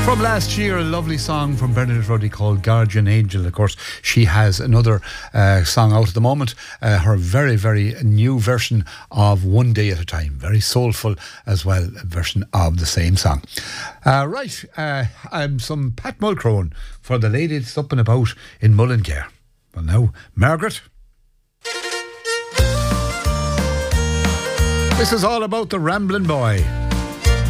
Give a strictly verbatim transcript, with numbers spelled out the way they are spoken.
From last year, a lovely song from Bernadette Ruddy called Guardian Angel. Of course, she has another uh, song out at the moment, uh, her very, very new version of One Day at a Time. Very soulful as well, a version of the same song. Uh, right, uh, um, some Pat Mulcrone for the lady that's up and about in Mullingar. Well now, Margaret. This is all about the Ramblin' Boy.